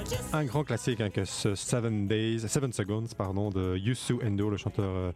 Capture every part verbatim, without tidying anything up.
Un grand classique avec ce Seven Days, Seven Seconds, pardon, de Youssou N'Dour, le chanteur euh,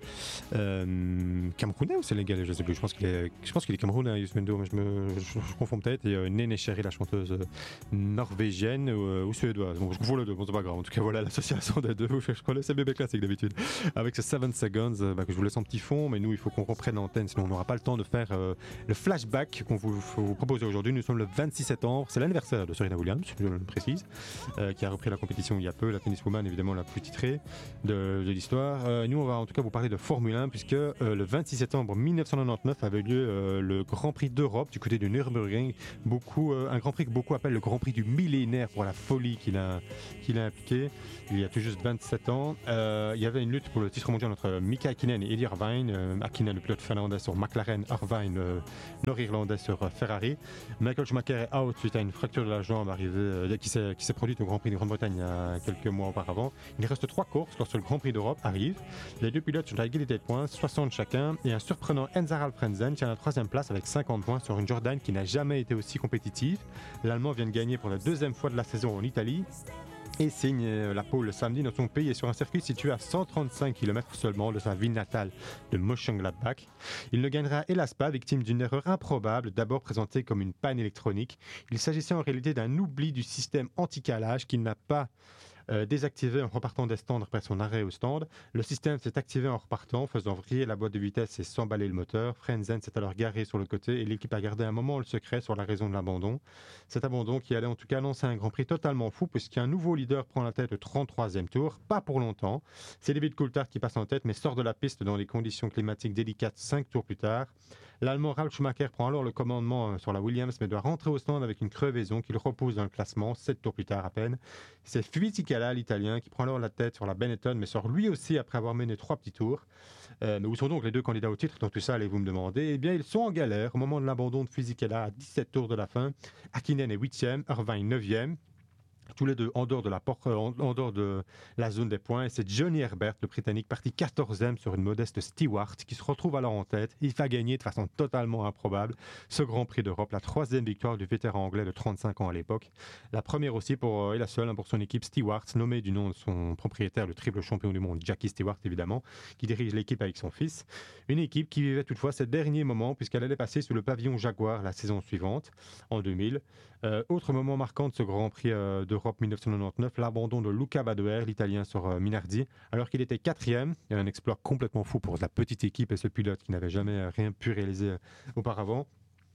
euh, camerounais ou sénégalais, je sais plus. Je pense qu'il est, je pense qu'il est camerounais, Youssou N'Dour, mais je me, je, je confonds peut-être. Et euh, Néné Chéri, la chanteuse norvégienne ou, euh, ou suédoise. Bon, je confonds les deux, bon, c'est pas grave. En tout cas, voilà l'association des deux. Je connais ces bébés classiques d'habitude. Avec ce Seven Seconds, euh, bah, que je vous laisse en petit fond, mais nous, il faut qu'on reprenne l'antenne, sinon on n'aura pas le temps de faire euh, le flashback qu'on vous, vous propose aujourd'hui. Nous sommes le vingt-six septembre, c'est l'anniversaire de Serena Williams, je le précise, euh, qui a repris la compétition il y a peu, la tenniswoman évidemment la plus titrée de, de l'histoire. Euh, nous on va en tout cas vous parler de Formule un puisque euh, le vingt-six septembre mille neuf cent quatre-vingt-dix-neuf avait lieu euh, le Grand Prix d'Europe du côté du Nürburgring, beaucoup, euh, un Grand Prix que beaucoup appellent le Grand Prix du millénaire pour la folie qu'il a, qu'il a impliqué il y a tout juste vingt-sept ans. Euh, il y avait une lutte pour le titre mondial entre Mika Häkkinen et Eddie Irvine. Euh, Häkkinen le pilote finlandais sur McLaren, Irvine le nord-irlandais sur euh, Ferrari. Michael Schumacher est out suite à une fracture de la jambe arrivée, euh, qui, s'est, qui s'est produite au Grand Prix de Grande-Bretagne il y a quelques mois auparavant. Il reste trois courses lorsque le Grand Prix d'Europe arrive. Les deux pilotes sont à égalité de points, soixante chacun, et un surprenant Enzo Frentzen tient la troisième place avec cinquante points sur une Jordan qui n'a jamais été aussi compétitive. L'Allemand vient de gagner pour la deuxième fois de la saison en Italie et signe la pole le samedi dans son pays et sur un circuit situé à cent trente-cinq kilomètres seulement de sa ville natale de Mönchengladbach. Il ne gagnera hélas pas, victime d'une erreur improbable, d'abord présentée comme une panne électronique. Il s'agissait en réalité d'un oubli du système anti-calage qu'il n'a pas Euh, désactivé en repartant des stands après son arrêt au stand. Le système s'est activé en repartant, faisant vriller la boîte de vitesse et s'emballer le moteur. Frentzen s'est alors garé sur le côté et l'équipe a gardé un moment le secret sur la raison de l'abandon. Cet abandon qui allait en tout cas annoncer un Grand Prix totalement fou puisqu'un nouveau leader prend la tête le trente-troisième tour, pas pour longtemps. C'est David Coulthard qui passe en tête mais sort de la piste dans les conditions climatiques délicates cinq tours plus tard. L'Allemand Ralf Schumacher prend alors le commandement sur la Williams mais doit rentrer au stand avec une crevaison qu'il repousse dans le classement sept tours plus tard à peine. C'est Fisichella, l'Italien, qui prend alors la tête sur la Benetton, mais sort lui aussi après avoir mené trois petits tours. Euh, mais où sont donc les deux candidats au titre? Dans tout ça, allez-vous me demander? Eh bien, ils sont en galère au moment de l'abandon de Fisichella à dix-sept tours de la fin. Häkkinen est huitième, Irvine neuvième. Tous les deux en dehors de la, por- euh, en, en dehors de la zone des points. Et c'est Johnny Herbert, le Britannique, parti quatorzième sur une modeste Stewart, qui se retrouve alors en tête. Il va gagner de façon totalement improbable ce Grand Prix d'Europe, la troisième victoire du vétéran anglais de trente-cinq ans à l'époque. La première aussi pour, et la seule hein, pour son équipe Stewart, nommée du nom de son propriétaire, le triple champion du monde, Jackie Stewart évidemment, qui dirige l'équipe avec son fils. Une équipe qui vivait toutefois ses derniers moments, puisqu'elle allait passer sous le pavillon Jaguar la saison suivante, en deux mille. Euh, autre moment marquant de ce Grand Prix euh, d'Europe mille neuf cent quatre-vingt-dix-neuf, l'abandon de Luca Badoer, l'Italien sur euh, Minardi, alors qu'il était quatrième. Il y a un exploit complètement fou pour la petite équipe et ce pilote qui n'avait jamais euh, rien pu réaliser euh, auparavant.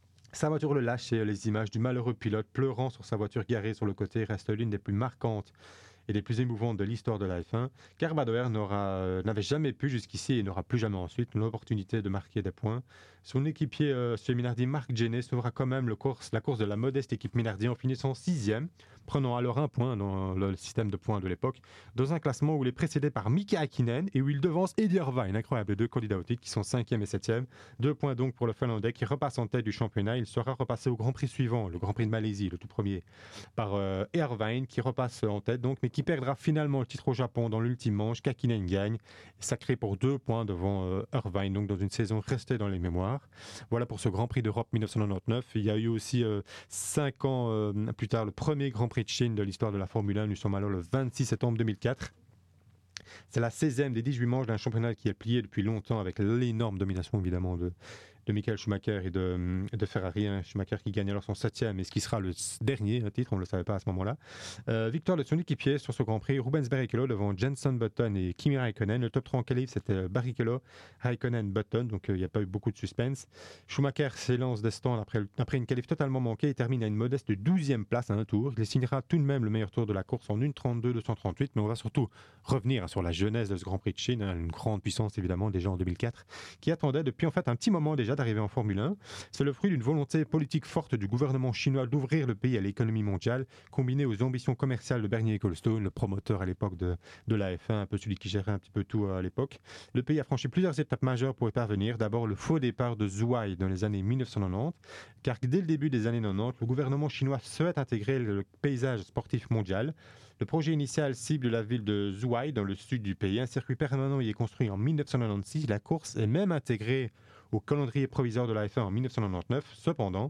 Sa voiture le lâche et les images du malheureux pilote pleurant sur sa voiture garée sur le côté restent l'une des plus marquantes et les plus émouvantes de l'histoire de la F un, car Badoer n'aura, euh, n'avait jamais pu jusqu'ici et n'aura plus jamais ensuite l'opportunité de marquer des points. Son équipier euh, chez Minardi, Marc Gené, sauvera quand même le course, la course de la modeste équipe Minardi en finissant sixième, prenant alors un point dans le système de points de l'époque, dans un classement où il est précédé par Mika Häkkinen et où il devance Eddie Irvine, incroyable, les deux candidats au titre qui sont cinquième et septième. Deux points donc pour le Finlandais qui repasse en tête du championnat. Il sera repassé au Grand Prix suivant, le Grand Prix de Malaisie, le tout premier, par euh, Irvine qui repasse en tête donc, mais qui perdra finalement le titre au Japon dans l'ultime manche qu'Häkkinen gagne, sacré pour deux points devant euh, Irvine, donc dans une saison restée dans les mémoires. Voilà pour ce Grand Prix d'Europe mille neuf cent quatre-vingt-dix-neuf. Il y a eu aussi euh, cinq ans euh, plus tard le premier Grand Prix de Chine de l'histoire de la Formule un. Nous sommes alors le vingt-six septembre deux mille quatre. C'est la seizième des dix-huit manches d'un championnat qui est plié depuis longtemps avec l'énorme domination évidemment de, de Michael Schumacher et de, de Ferrari. Hein. Schumacher qui gagne alors son septième et ce qui sera le dernier titre, on ne le savait pas à ce moment-là. Euh, victoire de son équipier sur ce Grand Prix, Rubens Barrichello devant Jenson Button et Kimi Raikkonen. Le top trois en qualif, c'était Barrichello, Raikkonen, Button, donc il euh, n'y a pas eu beaucoup de suspense. Schumacher s'élance des stands après, après une qualif totalement manquée et termine à une modeste douzième place à un tour. Il signera tout de même le meilleur tour de la course en une trente-deux deux cent trente-huit, mais on va surtout revenir hein, sur la genèse de ce Grand Prix de Chine, hein, une grande puissance évidemment déjà en deux mille quatre, qui attendait depuis en fait un petit moment déjà d'arriver en Formule un. C'est le fruit d'une volonté politique forte du gouvernement chinois d'ouvrir le pays à l'économie mondiale, combinée aux ambitions commerciales de Bernie Ecclestone, le promoteur à l'époque de, de la F un, un peu celui qui gérait un petit peu tout à l'époque. Le pays a franchi plusieurs étapes majeures pour y parvenir. D'abord le faux départ de Zhuhai dans les années mille neuf cent quatre-vingt-dix, car dès le début des années quatre-vingt-dix, le gouvernement chinois souhaite intégrer le paysage sportif mondial. Le projet initial cible la ville de Zhuhai dans le sud du pays. Un circuit permanent y est construit en mille neuf cent quatre-vingt-seize. La course est même intégrée au calendrier provisoire de la F un en mille neuf cent quatre-vingt-dix-neuf. Cependant,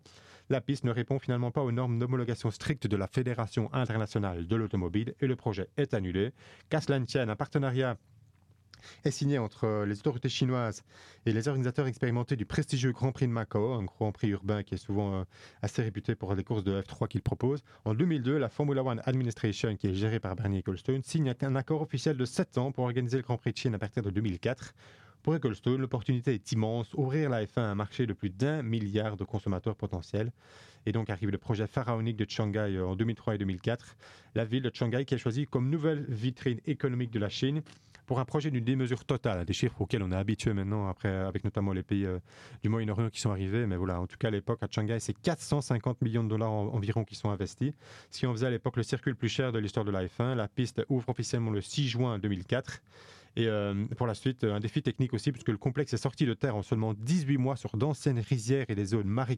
la piste ne répond finalement pas aux normes d'homologation strictes de la Fédération internationale de l'automobile et le projet est annulé. Qu'à cela ne tienne, un partenariat est signé entre les autorités chinoises et les organisateurs expérimentés du prestigieux Grand Prix de Macao, un Grand Prix urbain qui est souvent euh, assez réputé pour les courses de F trois qu'il propose. En deux mille deux, la Formula One Administration, qui est gérée par Bernie Ecclestone, signe un accord officiel de sept ans pour organiser le Grand Prix de Chine à partir de deux mille quatre. Pour Ecclestone, l'opportunité est immense, ouvrir la F un à un marché de plus d'un milliard de consommateurs potentiels. Et donc arrive le projet pharaonique de Shanghai en deux mille trois et deux mille quatre. La ville de Shanghai qui est choisie comme nouvelle vitrine économique de la Chine pour un projet d'une démesure totale, des chiffres auxquels on est habitué maintenant, après, avec notamment les pays euh, du Moyen-Orient qui sont arrivés. Mais voilà, en tout cas, à l'époque, à Shanghai, c'est quatre cent cinquante millions de dollars en, environ qui sont investis. Ce qui en faisait à l'époque le circuit le plus cher de l'histoire de la F un. La piste ouvre officiellement le six juin deux mille quatre. Et euh, pour la suite, un défi technique aussi, puisque le complexe est sorti de terre en seulement dix-huit mois sur d'anciennes rizières et des zones marécageuses